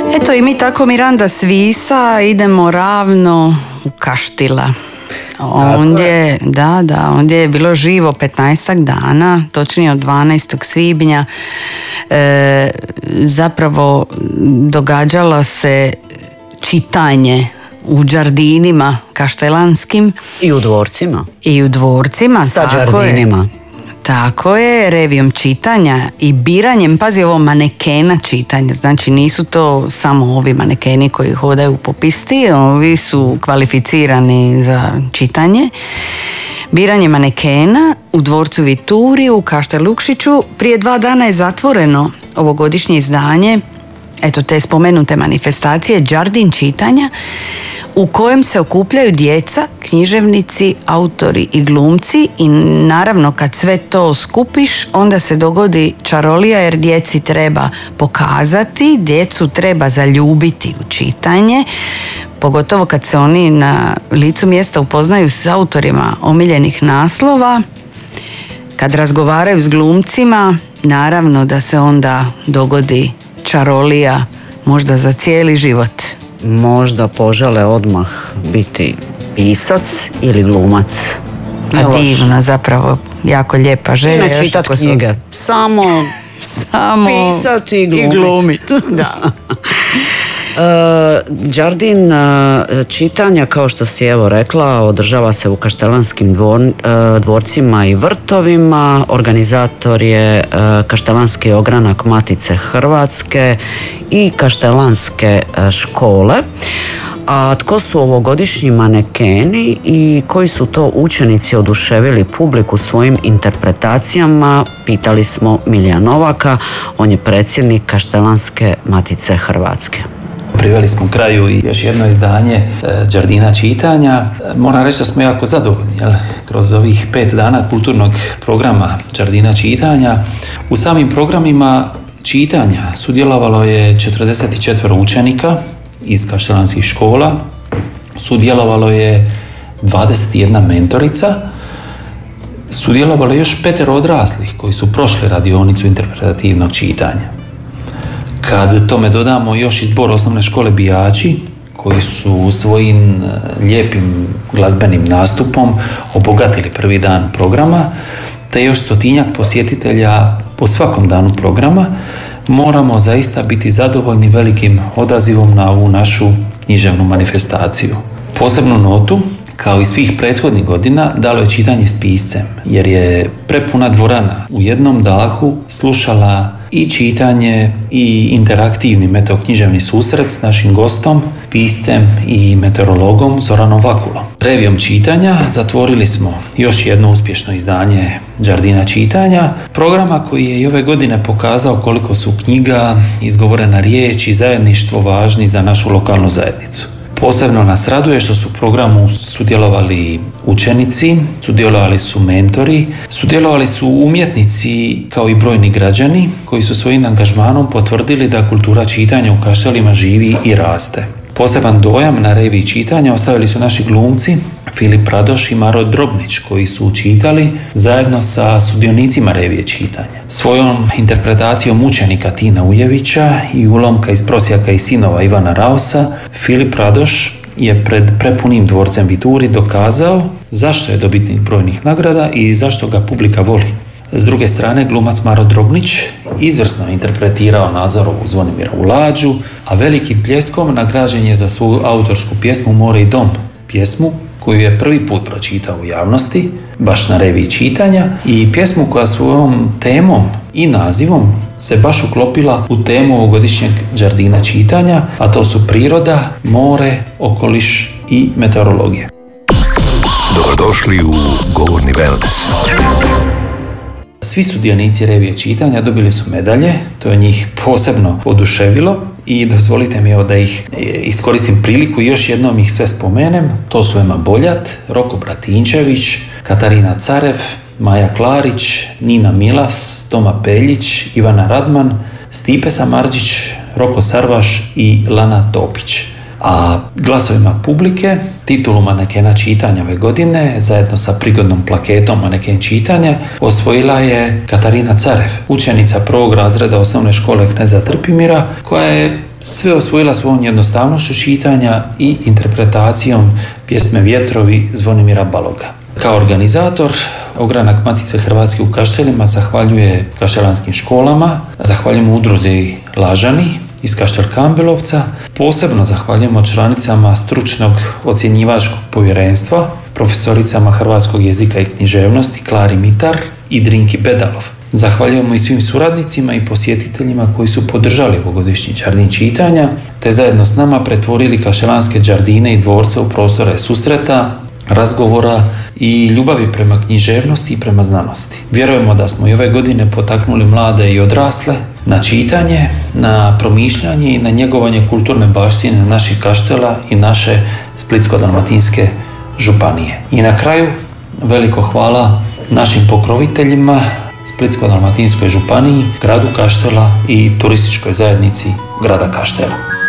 Eto i mi tako, Miranda, s Visa idemo ravno u Kaštila. Ondje je bilo živo 15 dana, točnije od 12. svibnja. Zapravo događalo se čitanje u džardinima kaštelanskim. I u dvorcima. Sa džardinima. Tako je, revijom čitanja i biranjem, pazi ovo, manekena čitanja. Znači nisu to samo ovi manekeni koji hodaju po pisti, ovi su kvalificirani za čitanje. Biranje manekena u dvorcu Vituri u Kaštelukšiću. Prije 2 dana je zatvoreno ovogodišnje izdanje, eto, te spomenute manifestacije Džardin čitanja, u kojem se okupljaju djeca, književnici, autori i glumci i naravno kad sve to skupiš onda se dogodi čarolija, jer djeci treba pokazati, djecu treba zaljubiti u čitanje, pogotovo kad se oni na licu mjesta upoznaju s autorima omiljenih naslova, kad razgovaraju s glumcima, naravno da se onda dogodi čarolija možda za cijeli život. Možda požele odmah biti pisac ili glumac. A divna, zapravo jako lijepa želja. Ne čitat knjige, samo pisati i glumit. Da. Džardin čitanja, kao što si evo rekla, održava se u kaštelanskim dvorcima i vrtovima. Organizator je Kaštelanski ogranak Matice Hrvatske i kaštelanske škole. A tko su ovogodišnji manekeni i koji su to učenici oduševili publiku svojim interpretacijama, pitali smo Milija Novaka, on je predsjednik Kaštelanske Matice Hrvatske. Priveli smo kraju i još jedno izdanje Džardina čitanja. Moram reći da smo jako zadovoljni, kroz ovih 5 dana kulturnog programa Džardina čitanja. U samim programima čitanja sudjelovalo je 44 učenika iz kaštelanskih škola, sudjelovalo je 21 mentorica, sudjelovalo je još 5 odraslih koji su prošli radionicu interpretativnog čitanja. Kad tome dodamo još izbor osnovne škole Bijači, koji su svojim lijepim glazbenim nastupom obogatili prvi dan programa, te još 100-tinjak posjetitelja po svakom danu programa, moramo zaista biti zadovoljni velikim odazivom na ovu našu književnu manifestaciju. Posebnu notu, kao i svih prethodnih godina, dalo je čitanje s piscem, jer je prepuna dvorana u jednom dahu slušala i čitanje i interaktivni meteoknjiževni susret s našim gostom, piscem i meteorologom Zoranom Vakulom. Revijom čitanja zatvorili smo još jedno uspješno izdanje Džardina čitanja, programa koji je i ove godine pokazao koliko su knjiga, izgovorena riječ i zajedništvo važni za našu lokalnu zajednicu. Posebno nas raduje što su u programu sudjelovali učenici, sudjelovali su mentori, sudjelovali su umjetnici kao i brojni građani koji su svojim angažmanom potvrdili da kultura čitanja u Kaštelima živi i raste. Poseban dojam na reviji čitanja ostavili su naši glumci Filip Radoš i Maro Drobnić, koji su čitali zajedno sa sudionicima revije čitanja. Svojom interpretacijom učenika Tina Ujevića i ulomka iz Prosjaka i sinova Ivana Raosa, Filip Radoš je pred prepunim dvorcem Vituri dokazao zašto je dobitnik brojnih nagrada i zašto ga publika voli. S druge strane, glumac Maro Drobnić izvrsno je interpretirao Nazorovu Zvonimira u Lađu, a velikim pljeskom nagrađen je za svoju autorsku pjesmu More i dom, pjesmu koju je prvi put pročitao u javnosti, baš na reviji čitanja, i pjesmu koja svojom temom i nazivom se baš uklopila u temu ovogodišnjeg Džardina čitanja, a to su priroda, more, okoliš i meteorologija. Dobrodošli u Govorni wellness. Svi sudionici revije čitanja dobili su medalje, to je njih posebno oduševilo i dozvolite mi da ih iskoristim priliku i još jednom ih sve spomenem. To su Ema Boljat, Roko Bratinčević, Katarina Carev, Maja Klarić, Nina Milas, Toma Peljić, Ivana Radman, Stipe Samardžić, Roko Sarvaš i Lana Topić. A glasovima publike titulu manekena čitanja ove godine, zajedno sa prigodnom plaketom maneken čitanja, osvojila je Katarina Carev, učenica prvog razreda osnovne škole Kneza Trpimira, koja je sve osvojila svojom jednostavnošću čitanja i interpretacijom pjesme Vjetrovi Zvonimira Baloga. Kao organizator, Ogranak Matice Hrvatske u Kaštelima zahvaljuje kaštelanskim školama, zahvaljujemo udruzi Lažani iz Kaštel Kambelovca, posebno zahvaljujemo članicama stručnog ocjenjivačkog povjerenstva, profesoricama hrvatskog jezika i književnosti Klari Mitar i Drinki Bedalov. Zahvaljujemo i svim suradnicima i posjetiteljima koji su podržali ovogodišnji Đardin čitanja, te zajedno s nama pretvorili kaštelanske đardine i dvorce u prostore susreta, razgovora i ljubavi prema književnosti i prema znanosti. Vjerujemo da smo i ove godine potaknuli mlade i odrasle na čitanje, na promišljanje i na njegovanje kulturne baštine naših Kaštela i naše Splitsko-dalmatinske županije. I na kraju, veliko hvala našim pokroviteljima, Splitsko-dalmatinskoj županiji, gradu Kaštela i turističkoj zajednici grada Kaštela.